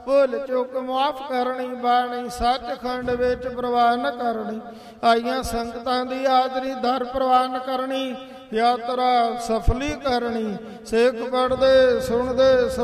ਭੁੱਲ ਚੁੱਕ ਮੁਆਫ ਕਰਨੀ, ਬਾਣੀ ਸੱਚਖੰਡ ਵਿੱਚ ਪ੍ਰਵਾਨ ਕਰਨੀ। ਆਈਆਂ ਸੰਗਤਾਂ ਦੀ ਹਾਜ਼ਰੀ ਦਰ ਪ੍ਰਵਾਨ ਕਰਨੀ, ਯਾਤਰਾ ਸਫਲੀ ਕਰਨੀ। ਸਿੱਖ ਪੜ੍ਹਦੇ ਸੁਣਦੇ